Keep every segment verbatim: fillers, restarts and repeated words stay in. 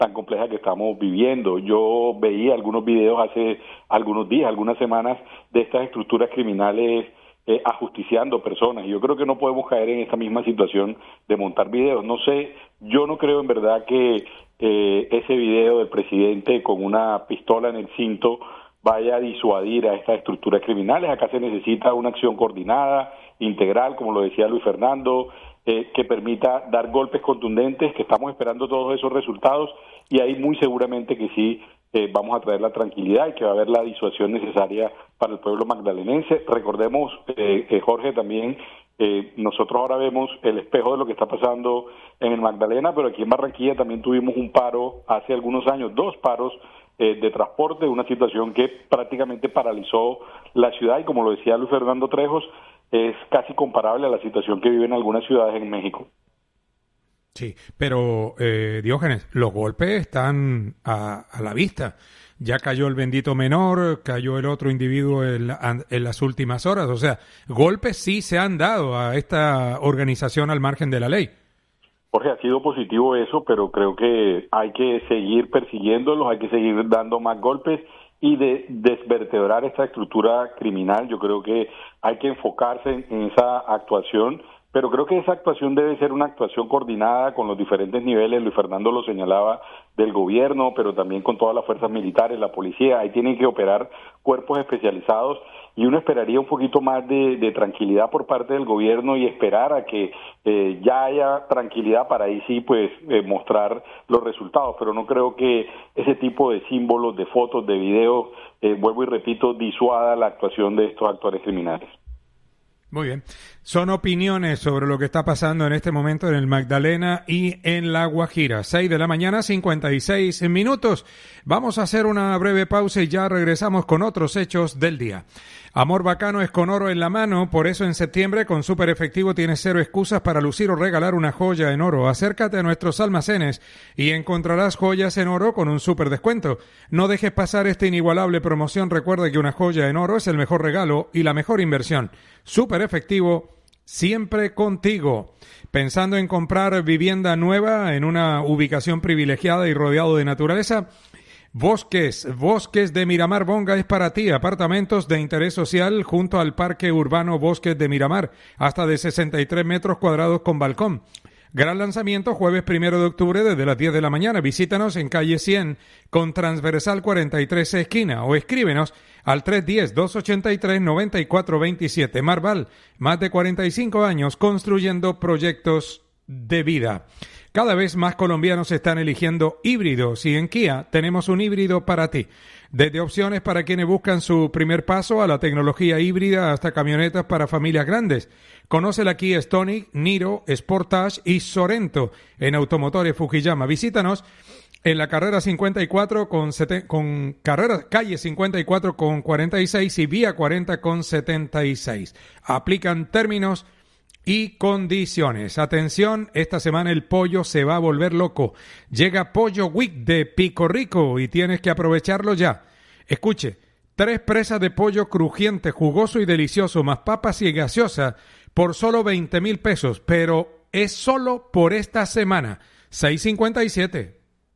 tan compleja que estamos viviendo. Yo veía algunos videos hace algunos días, algunas semanas, de estas estructuras criminales eh, ajusticiando personas. Yo creo que no podemos caer en esta misma situación de montar videos. No sé, yo no creo en verdad que eh, ese video del presidente con una pistola en el cinto vaya a disuadir a estas estructuras criminales. Acá se necesita una acción coordinada, integral, como lo decía Luis Fernando, eh, que permita dar golpes contundentes, que estamos esperando todos esos resultados, y ahí muy seguramente que sí eh, vamos a traer la tranquilidad y que va a haber la disuasión necesaria para el pueblo magdalenense. Recordemos, eh, eh, Jorge, también, eh, nosotros ahora vemos el espejo de lo que está pasando en el Magdalena, pero aquí en Barranquilla también tuvimos un paro hace algunos años, dos paros eh, de transporte, una situación que prácticamente paralizó la ciudad, y como lo decía Luis Fernando Trejos, es casi comparable a la situación que viven algunas ciudades en México. Sí, pero eh, Diógenes, los golpes están a, a la vista. Ya cayó el bendito menor, cayó el otro individuo en, la, en las últimas horas. O sea, golpes sí se han dado a esta organización al margen de la ley. Jorge, ha sido positivo eso, pero creo que hay que seguir persiguiéndolos, hay que seguir dando más golpes y de desvertebrar esta estructura criminal. Yo creo que hay que enfocarse en, en esa actuación, pero creo que esa actuación debe ser una actuación coordinada con los diferentes niveles. Luis Fernando lo señalaba, del gobierno, pero también con todas las fuerzas militares, la policía. Ahí tienen que operar cuerpos especializados, y uno esperaría un poquito más de, de tranquilidad por parte del gobierno y esperar a que eh, ya haya tranquilidad para ahí sí pues eh, mostrar los resultados, pero no creo que ese tipo de símbolos, de fotos, de videos, eh, vuelvo y repito, disuada la actuación de estos actores criminales. Muy bien. Son opiniones sobre lo que está pasando en este momento en el Magdalena y en La Guajira. Seis de la mañana, cincuenta y seis minutos. Vamos a hacer una breve pausa y ya regresamos con otros hechos del día. Amor bacano es con oro en la mano, por eso en septiembre con Super Efectivo tienes cero excusas para lucir o regalar una joya en oro. Acércate a nuestros almacenes y encontrarás joyas en oro con un super descuento. No dejes pasar esta inigualable promoción. Recuerda que una joya en oro es el mejor regalo y la mejor inversión. Super Efectivo, siempre contigo. Pensando en comprar vivienda nueva en una ubicación privilegiada y rodeado de naturaleza, Bosques, Bosques de Miramar Bonga es para ti. Apartamentos de interés social junto al Parque Urbano Bosques de Miramar, hasta de sesenta y tres metros cuadrados con balcón. Gran lanzamiento jueves primero de octubre desde las diez de la mañana. Visítanos en calle cien con transversal cuarenta y tres esquina o escríbenos al tres uno cero, dos ocho tres, nueve cuatro dos siete. Marval, más de cuarenta y cinco años construyendo proyectos de vida. Cada vez más colombianos están eligiendo híbridos y en Kia tenemos un híbrido para ti. Desde opciones para quienes buscan su primer paso a la tecnología híbrida hasta camionetas para familias grandes. Conoce la Kia Stonic, Niro, Sportage y Sorento en Automotores Fujiyama. Visítanos en la carrera cincuenta y cuatro con, sete, con carrera calle cincuenta y cuatro con cuarenta y seis y vía cuarenta con setenta y seis. Aplican términos y condiciones. Atención, esta semana el pollo se va a volver loco. Llega Pollo Week de Pico Rico y tienes que aprovecharlo ya. Escuche, tres presas de pollo crujiente, jugoso y delicioso, más papas y gaseosa por solo veinte mil pesos, pero es solo por esta semana. seis cincuenta y siete.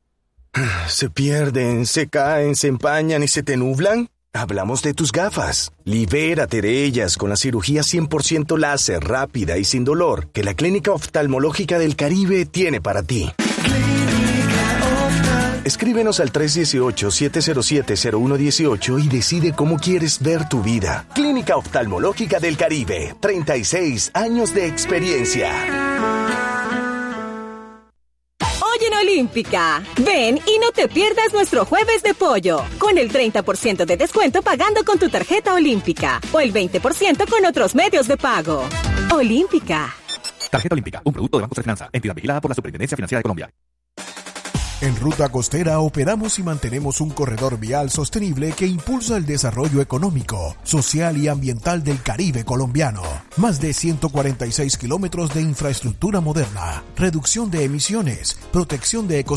¿Se pierden, se caen, se empañan y se te nublan? Hablamos de tus gafas. Libérate de ellas con la cirugía cien por ciento láser, rápida y sin dolor que la Clínica Oftalmológica del Caribe tiene para ti. Escríbenos al tres uno ocho, siete cero siete, cero uno uno ocho y decide cómo quieres ver tu vida. Clínica Oftalmológica del Caribe. treinta y seis años de experiencia. Oye, en Olímpica, ven y no te pierdas nuestro jueves de pollo, con el treinta por ciento de descuento pagando con tu tarjeta Olímpica, o el veinte por ciento con otros medios de pago. Olímpica. Tarjeta Olímpica, un producto de Banco de Finanza, entidad vigilada por la Superintendencia Financiera de Colombia. En Ruta Costera operamos y mantenemos un corredor vial sostenible que impulsa el desarrollo económico, social y ambiental del Caribe colombiano. Más de ciento cuarenta y seis kilómetros de infraestructura moderna, reducción de emisiones, protección de ecosistemas